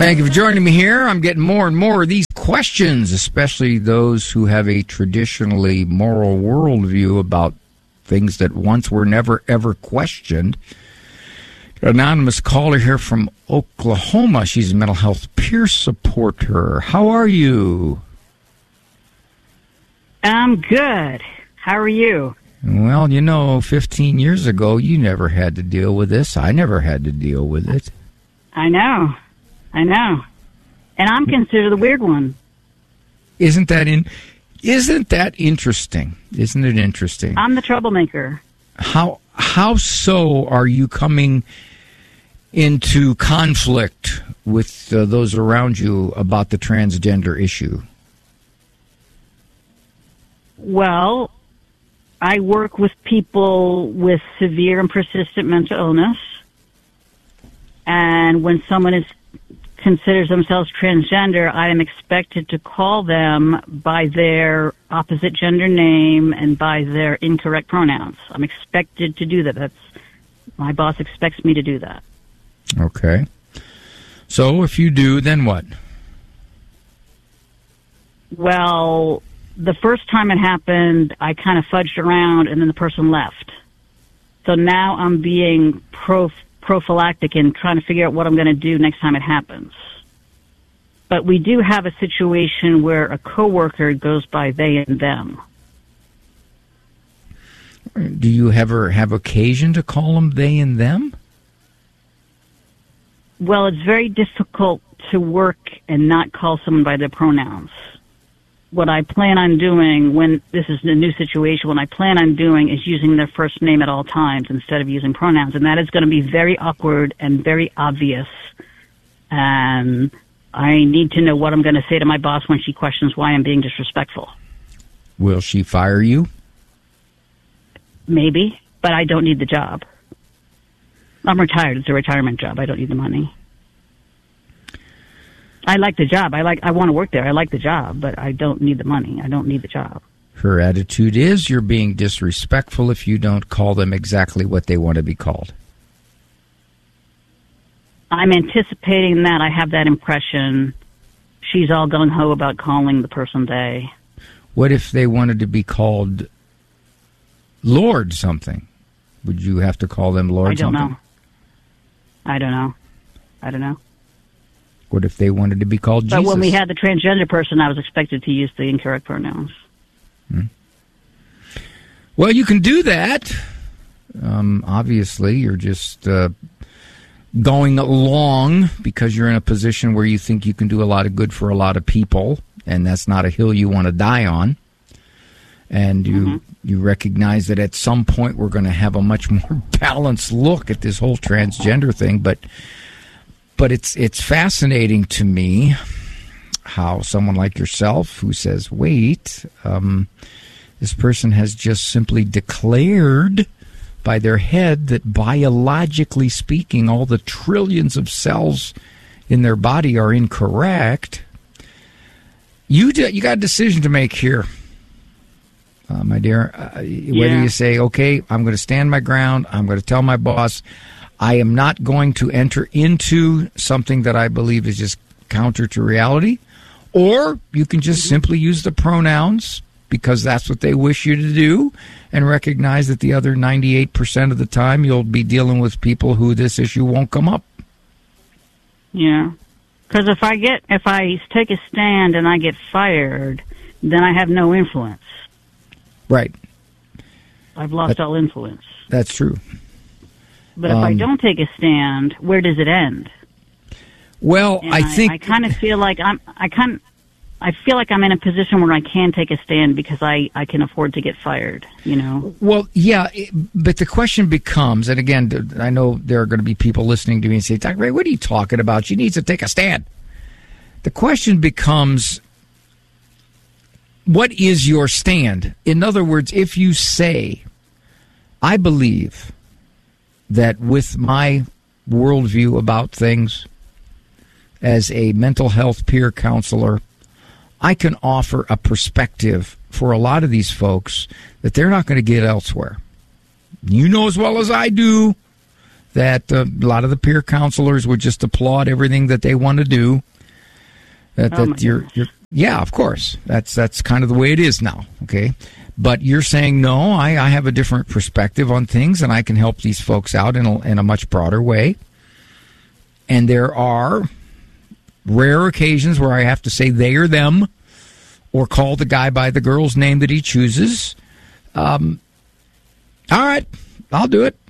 Thank you for joining me here. I'm getting more and more of these questions, especially those who have a traditionally moral worldview about things that once were never, ever questioned. Anonymous caller here from Oklahoma. She's a mental health peer supporter. How are you? I'm good. How are you? Well, 15 years ago, you never had to deal with this. I never had to deal with it. I know. And I'm considered the weird one. Isn't that interesting? Isn't it interesting? I'm the troublemaker. How so are you coming into conflict with those around you about the transgender issue? Well, I work with people with severe and persistent mental illness. And when someone considers themselves transgender, I am expected to call them by their opposite gender name and by their incorrect pronouns. I'm expected to do that. My boss expects me to do that. Okay. So if you do, then what? Well, the first time it happened, I kind of fudged around and then the person left. So now I'm being prophylactic and trying to figure out what I'm going to do next time it happens. But we do have a situation where a coworker goes by they and them. Do you ever have occasion to call them they and them? Well, it's very difficult to work and not call someone by their pronouns. What I plan on doing when this is a new situation, what I plan on doing is using their first name at all times instead of using pronouns. And that is going to be very awkward and very obvious. And I need to know what I'm going to say to my boss when she questions why I'm being disrespectful. Will she fire you? Maybe, but I don't need the job. I'm retired. It's a retirement job. I don't need the money. I like the job. I want to work there. I like the job, but I don't need the money. I don't need the job. Her attitude is you're being disrespectful if you don't call them exactly what they want to be called. I'm anticipating that. I have that impression. She's all gung-ho about calling the person they. What if they wanted to be called Lord something? Would you have to call them Lord something? I don't know. What if they wanted to be called Jesus? But when we had the transgender person, I was expected to use the incorrect pronouns. Well, you can do that. Obviously, you're just going along because you're in a position where you think you can do a lot of good for a lot of people, and that's not a hill you want to die on. And you recognize that at some point we're going to have a much more balanced look at this whole transgender thing, but it's fascinating to me how someone like yourself who says, wait, this person has just simply declared by their head that biologically speaking, all the trillions of cells in their body are incorrect. You got a decision to make here, my dear. Whether you say, okay, I'm going to stand my ground, I'm going to tell my boss, I am not going to enter into something that I believe is just counter to reality. Or you can just simply use the pronouns because that's what they wish you to do and recognize that the other 98% of the time you'll be dealing with people who this issue won't come up. Yeah. Because if I take a stand and I get fired, then I have no influence. Right. I've lost all influence. That's true. But if I don't take a stand, where does it end? Well, and I kind of feel like I'm in a position where I can take a stand because I can afford to get fired, you know? Well, yeah, but the question becomes, and again, I know there are going to be people listening to me and say, Dr. Ray, what are you talking about? She needs to take a stand. The question becomes, what is your stand? In other words, if you say, I believe that with my worldview about things as a mental health peer counselor, I can offer a perspective for a lot of these folks that they're not going to get elsewhere. You know as well as I do that a lot of the peer counselors would just applaud everything that they want to do. Yeah, of course. That's kind of the way it is now, okay? But you're saying, no, I have a different perspective on things, and I can help these folks out in a much broader way. And there are rare occasions where I have to say they or them, or call the guy by the girl's name that he chooses. All right, I'll do it.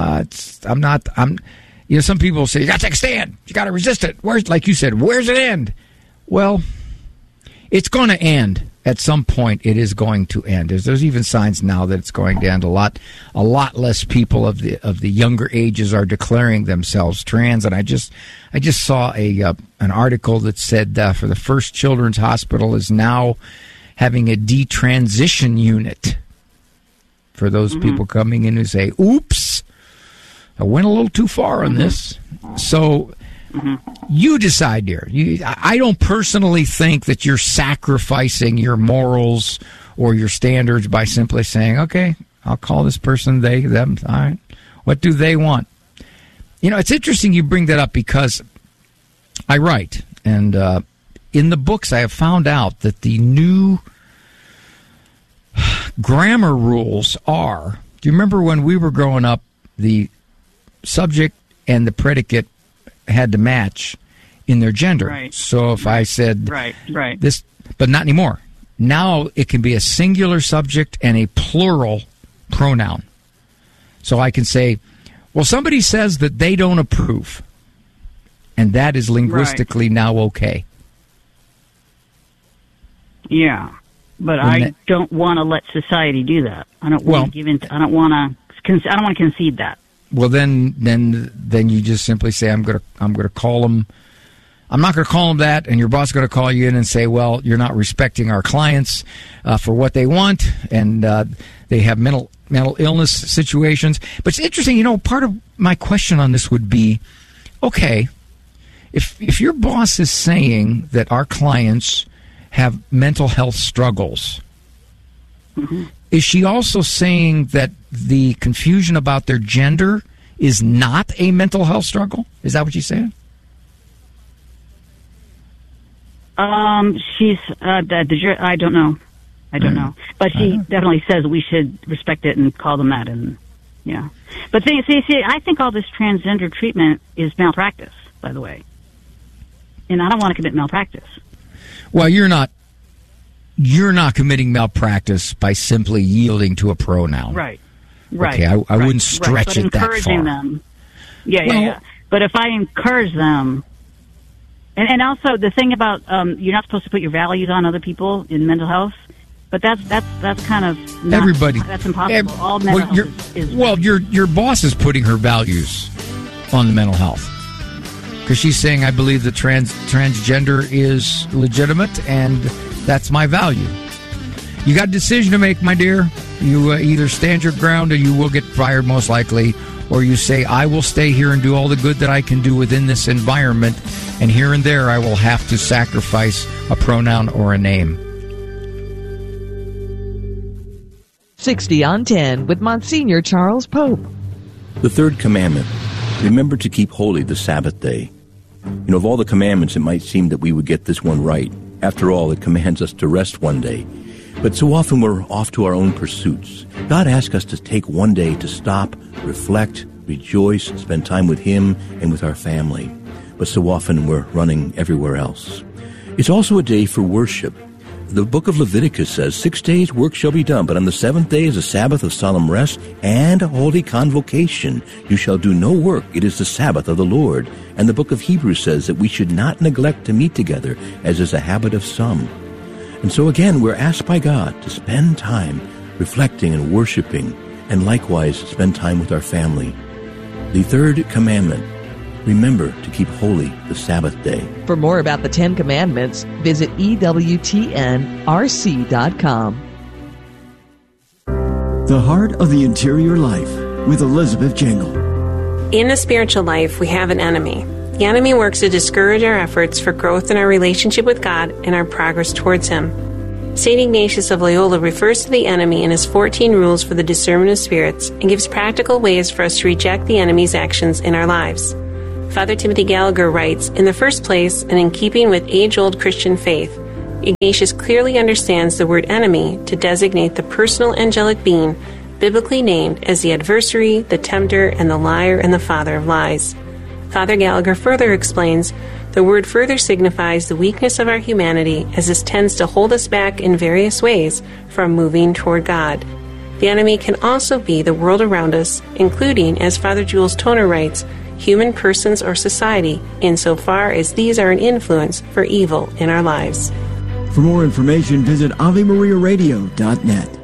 Some people say, you got to take a stand. You got to resist it. Like you said, where's it end? Well, it's going to end. At some point, it is going to end. There's even signs now that it's going to end. A lot less people of the younger ages are declaring themselves trans. And I just saw an article that said for the First Children's Hospital is now having a detransition unit for those people coming in who say, "Oops, I went a little too far on this." So. You decide, dear. I don't personally think that you're sacrificing your morals or your standards by simply saying, okay, I'll call this person they, them. All right. What do they want? It's interesting you bring that up because I write. And in the books, I have found out that the new grammar rules are, do you remember when we were growing up, the subject and the predicate had to match in their gender. Right. So if I said right. this, but not anymore. Now it can be a singular subject and a plural pronoun. So I can say, well, somebody says that they don't approve. And that is linguistically now okay. Yeah. But I don't want to let society do that. I don't want to give in. I don't want to concede that. Well, then you just simply say, I'm gonna call them. I'm not going to call them that, and your boss is going to call you in and say, well, you're not respecting our clients for what they want, and they have mental illness situations. But it's interesting, part of my question on this would be, okay, if your boss is saying that our clients have mental health struggles, is she also saying that the confusion about their gender is not a mental health struggle? Is that what she's saying? She's I don't know. But she definitely says we should respect it and call them that. And yeah, but see, I think all this transgender treatment is malpractice, by the way, and I don't want to commit malpractice. Well, you're not committing malpractice by simply yielding to a pronoun. Right. Okay, I wouldn't stretch it that far. But encouraging them. Yeah. But if I encourage them, and also the thing about you're not supposed to put your values on other people in mental health, but that's kind of not, everybody. That's impossible. All mental health is your boss is putting her values on the mental health because she's saying, I believe that transgender is legitimate and that's my value. You got a decision to make, my dear. You either stand your ground or you will get fired most likely, or you say, I will stay here and do all the good that I can do within this environment, and here and there I will have to sacrifice a pronoun or a name. 60 on 10 with Monsignor Charles Pope. The third commandment, remember to keep holy the Sabbath day. Of all the commandments, it might seem that we would get this one right. After all, it commands us to rest one day. But so often we're off to our own pursuits. God asks us to take one day to stop, reflect, rejoice, spend time with Him and with our family. But so often we're running everywhere else. It's also a day for worship. The book of Leviticus says, 6 days work shall be done, but on the seventh day is a Sabbath of solemn rest and a holy convocation. You shall do no work. It is the Sabbath of the Lord. And the book of Hebrews says that we should not neglect to meet together, as is a habit of some. And so again, we're asked by God to spend time reflecting and worshiping, and likewise spend time with our family. The third commandment, remember to keep holy the Sabbath day. For more about the 10 Commandments, visit EWTNRC.com. The Heart of the Interior Life with Elizabeth Jangle. In a spiritual life, we have an enemy. The enemy works to discourage our efforts for growth in our relationship with God and our progress towards Him. St. Ignatius of Loyola refers to the enemy in his 14 rules for the discernment of spirits and gives practical ways for us to reject the enemy's actions in our lives. Father Timothy Gallagher writes, in the first place, and in keeping with age-old Christian faith, Ignatius clearly understands the word enemy to designate the personal angelic being biblically named as the adversary, the tempter, and the liar and the father of lies. Father Gallagher further explains, the word further signifies the weakness of our humanity, as this tends to hold us back in various ways from moving toward God. The enemy can also be the world around us, including, as Father Jules Toner writes, human persons or society, insofar as these are an influence for evil in our lives. For more information, visit AveMariaRadio.net.